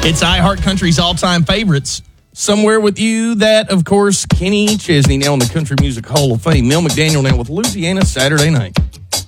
It's iHeart Country's all-time favorites. Somewhere with You, that, of course, Kenny Chesney now in the Country Music Hall of Fame. Mel McDaniel now with Louisiana Saturday Night.